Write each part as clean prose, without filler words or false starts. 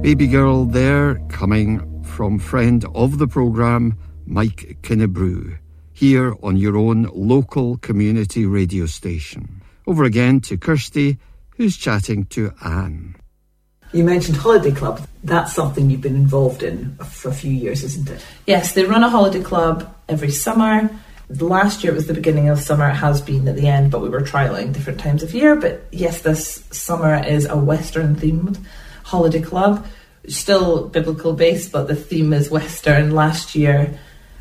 Baby Girl there, coming from friend of the programme, Mike Kinnebrew, here on your own local community radio station. Over again to Kirsty, who's chatting to Anne. You mentioned Holiday Club. That's something you've been involved in for a few years, isn't it? Yes, they run a holiday club every summer. Last year it was the beginning of summer, it has been at the end, but we were trialling different times of year. But yes, this summer is a Western themed holiday club, still biblical based, but the theme is Western. Last year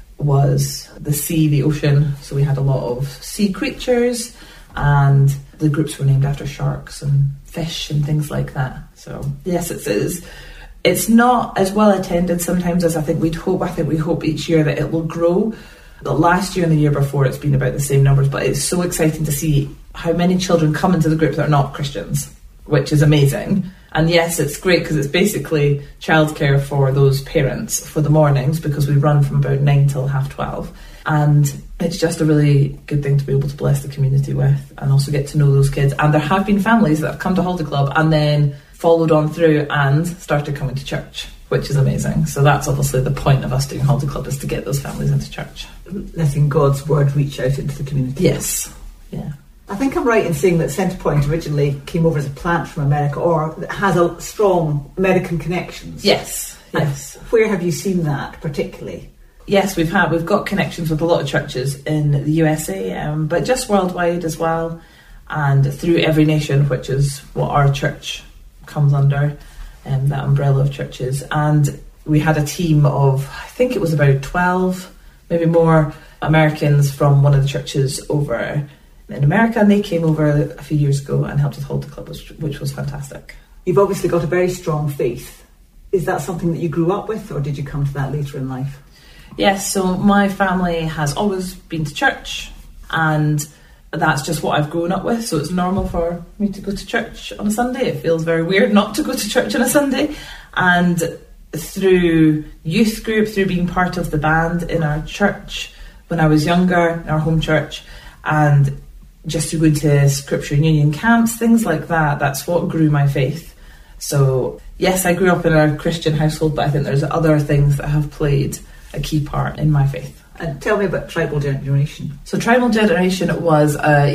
was the sea, the ocean, so we had a lot of sea creatures, and the groups were named after sharks and fish and things like that. So yes, it's not as well attended sometimes as I think we'd hope. I think we hope each year that it will grow. The last year and the year before it's been about the same numbers, but it's so exciting to see how many children come into the group that are not Christians, which is amazing. And yes, it's great because it's basically childcare for those parents for the mornings, because we run from about 9 till 12:30. And it's just a really good thing to be able to bless the community with and also get to know those kids. And there have been families that have come to Holiday Club and then followed on through and started coming to church, which is amazing. So that's obviously the point of us doing Holiday Club, is to get those families into church. Letting God's word reach out into the community. Yes, yeah. I think I'm right in saying that Centrepoint originally came over as a plant from America, or has a strong American connections. Yes, yes. And where have you seen that particularly? Yes, we've got connections with a lot of churches in the USA, but just worldwide as well, and through Every Nation, which is what our church comes under, that umbrella of churches. And we had a team of, I think it was about 12, maybe more, Americans from one of the churches over in America, and they came over a few years ago and helped us hold the club, which was fantastic. You've obviously got a very strong faith. Is that something that you grew up with, or did you come to that later in life? Yes, so my family has always been to church, and that's just what I've grown up with, so it's normal for me to go to church on a Sunday. It feels very weird not to go to church on a Sunday. And through youth group, through being part of the band in our church when I was younger, in our home church, and just to go into Scripture and Union camps, things like that, that's what grew my faith. So yes, I grew up in a Christian household, but I think there's other things that have played a key part in my faith. And tell me about Tribal Generation. So Tribal Generation was a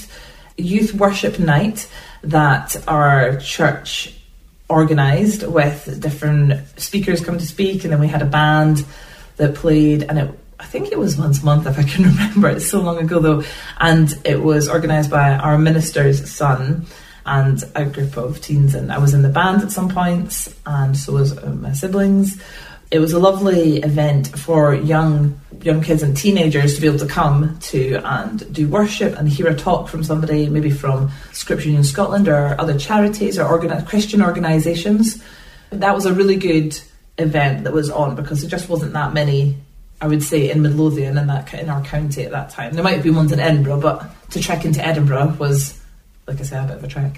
youth worship night that our church organised, with different speakers coming to speak, and then we had a band that played, and I think it was once a month, if I can remember. It's so long ago though. And it was organised by our minister's son and a group of teens, and I was in the band at some points, and so was my siblings. It was a lovely event for young kids and teenagers to be able to come to and do worship and hear a talk from somebody, maybe from Scripture Union Scotland or other charities or Christian organisations. That was a really good event that was on, because there just wasn't that many, I would say, in Midlothian and that in our county at that time. There might have been ones in Edinburgh, but to trek into Edinburgh was, like I say, a bit of a trek.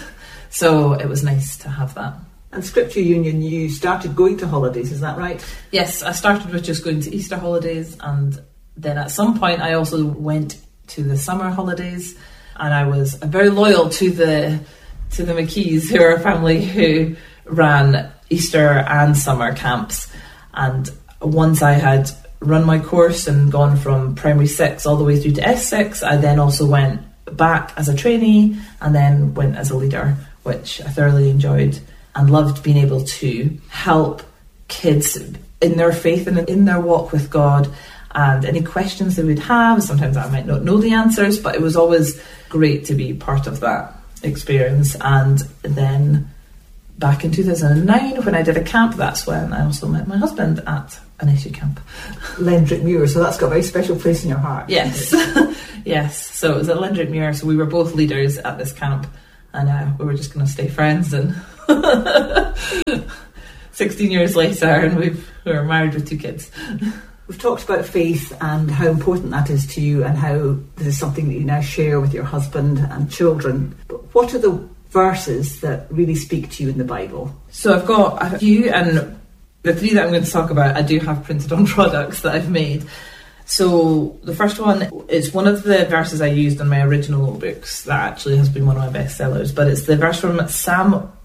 So it was nice to have that. And Scripture Union, you started going to holidays, is that right? Yes, I started with just going to Easter holidays, and then at some point I also went to the summer holidays, and I was very loyal to the McKees, who are a family who ran Easter and summer camps. And once I had run my course and gone from primary 6 all the way through to S6, I then also went back as a trainee and then went as a leader, which I thoroughly enjoyed and loved, being able to help kids in their faith and in their walk with God, and any questions they would have. Sometimes I might not know the answers, but it was always great to be part of that experience. And then back in 2009, when I did a camp, that's when I also met my husband at an issue camp. Lendrick Muir, so that's got a very special place in your heart. Yes. Yes, so it was at Lendrick Muir, so we were both leaders at this camp, and we were just going to stay friends. And 16 years later, and we're married with 2 kids. We've talked about faith and how important that is to you, and how this is something that you now share with your husband and children. But what are the verses that really speak to you in the Bible? So I've got a few, and the 3 that I'm going to talk about, I do have printed on products that I've made. So the first one is one of the verses I used in my original books that actually has been one of my bestsellers, but it's the verse from Psalm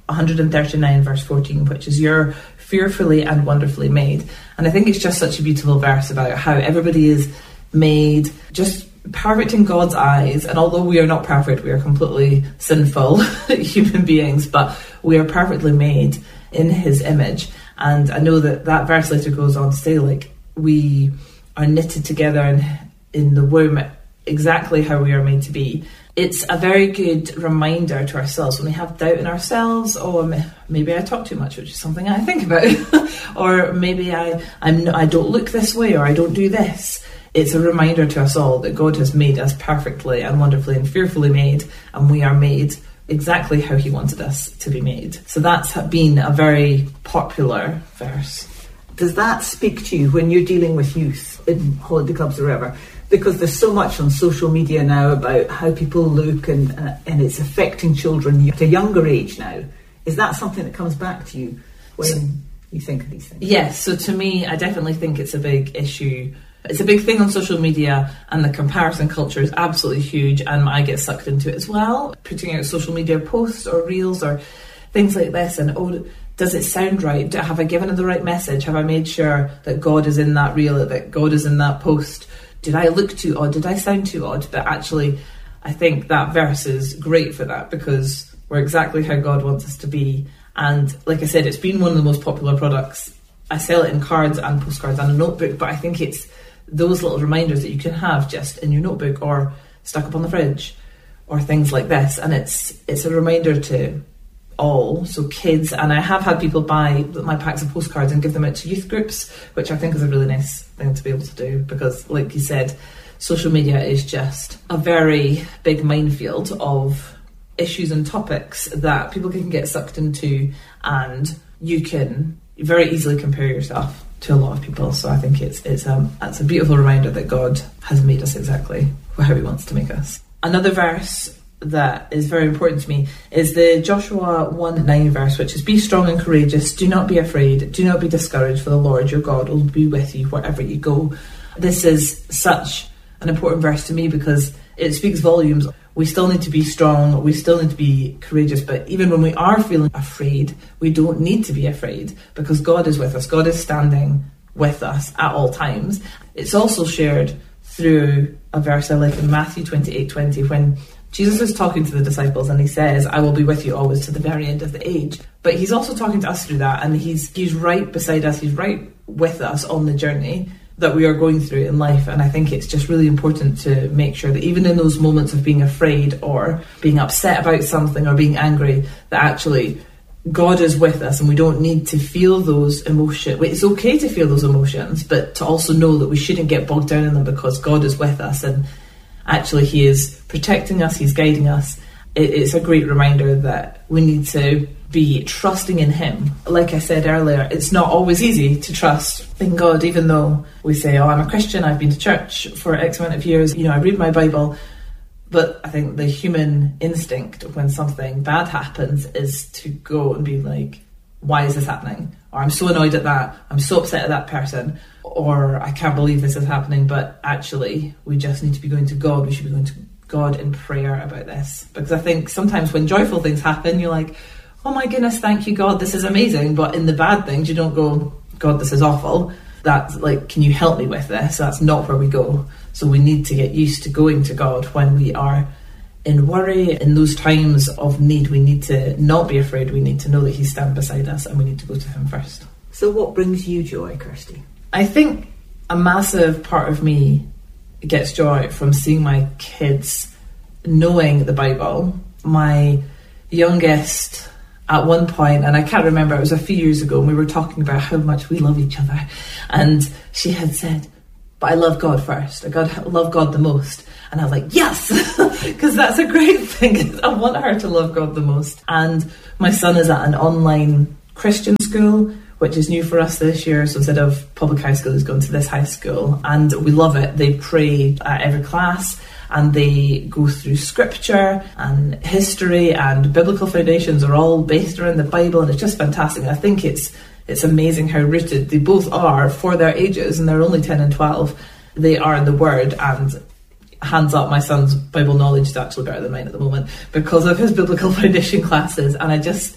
139 verse 14, which is "You're fearfully and wonderfully made." And I think it's just such a beautiful verse about how everybody is made just perfect in God's eyes. And although we are not perfect, we are completely sinful human beings, but we are perfectly made in his image. And I know that verse later goes on to say, like, we are knitted together in the womb exactly how we are made to be. It's a very good reminder to ourselves when we have doubt in ourselves, or maybe I talk too much, which is something I think about, or maybe I don't look this way, or I don't do this. It's a reminder to us all that God has made us perfectly and wonderfully and fearfully made, and we are made exactly how he wanted us to be made. So that's been a very popular verse. Does that speak to you when you're dealing with youth in holiday clubs or wherever? Because there's so much on social media now about how people look, and it's affecting children at a younger age now. Is that something that comes back to you when you think of these things? Yes, so to me, I definitely think it's a big issue. It's a big thing on social media, and the comparison culture is absolutely huge, and I get sucked into it as well. Putting out social media posts or reels or things like this, and does it sound right? Have I given it the right message? Have I made sure that God is in that reel, that God is in that post? Did I look too odd? Did I sound too odd? But actually, I think that verse is great for that, because we're exactly how God wants us to be. And like I said, it's been one of the most popular products. I sell it in cards and postcards and a notebook, but I think it's those little reminders that you can have just in your notebook or stuck up on the fridge or things like this. And it's a reminder to all, so kids, and I have had people buy my packs of postcards and give them out to youth groups, which I think is a really nice thing to be able to do, because like you said, social media is just a very big minefield of issues and topics that people can get sucked into, and you can very easily compare yourself to a lot of people. So I think it's a beautiful reminder that God has made us exactly how he wants to make us. Another verse that is very important to me is the Joshua 1:9 verse, which is, "Be strong and courageous, do not be afraid, do not be discouraged, for the Lord your God will be with you wherever you go." This is such an important verse to me because it speaks volumes. We still need to be strong, we still need to be courageous, but even when we are feeling afraid, we don't need to be afraid, because God is with us. God is standing with us at all times. It's also shared through a verse I like in Matthew 28:20, when Jesus is talking to the disciples and he says, "I will be with you always to the very end of the age." But he's also talking to us through that, and he's right beside us, he's right with us on the journey that we are going through in life. And I think it's just really important to make sure that even in those moments of being afraid or being upset about something or being angry, that actually God is with us, and we don't need to feel those emotions. It's okay to feel those emotions, but to also know that we shouldn't get bogged down in them, because God is with us, and actually he is protecting us, he's guiding us. It's a great reminder that we need to be trusting in him. Like I said earlier, it's not always easy to trust in God, even though we say, "Oh, I'm a Christian, I've been to church for X amount of years, I read my Bible." But I think the human instinct when something bad happens is to go and be like, "Why is this happening?" Or, "I'm so annoyed at that, I'm so upset at that person," or, "I can't believe this is happening." But actually, we just need to be going to God. We should be going to God in prayer about this. Because I think sometimes when joyful things happen, you're like, "Oh my goodness, thank you, God, this is amazing." But in the bad things, you don't go, "God, this is awful." That's like, "Can you help me with this?" That's not where we go. So we need to get used to going to God when we are in worry. In those times of need, we need to not be afraid. We need to know that he's standing beside us, and we need to go to him first. So what brings you joy, Kirsty? I think a massive part of me gets joy from seeing my kids knowing the Bible. My youngest, at one point, and I can't remember, it was a few years ago, and we were talking about how much we love each other, and she had said, "But I love God first. I love God the most." And I was like, yes, because that's a great thing. I want her to love God the most. And my son is at an online Christian school, which is new for us this year. So instead of public high school, he's gone to this high school, and we love it. They pray at every class, and they go through scripture and history, and biblical foundations are all based around the Bible, and it's just fantastic. And I think it's amazing how rooted they both are for their ages, and they're only 10 and 12. They are in the Word, and hands up, my son's Bible knowledge is actually better than mine at the moment because of his biblical foundation classes. And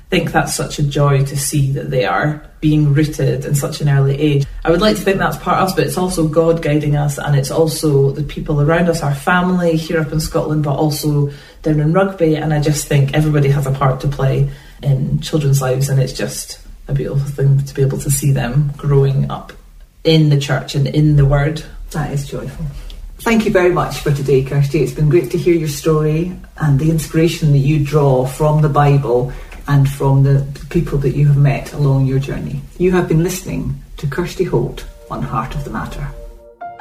think that's such a joy to see that they are being rooted in such an early age. I would like to think that's part of us, but it's also God guiding us, and it's also the people around us, our family here up in Scotland, but also down in Rugby. And I just think everybody has a part to play in children's lives, and it's just a beautiful thing to be able to see them growing up in the church and in the Word. That is joyful. Thank you very much for today, Kirsty. It's been great to hear your story and the inspiration that you draw from the Bible and from the people that you have met along your journey. You have been listening to Kirsty Holt on Heart of the Matter.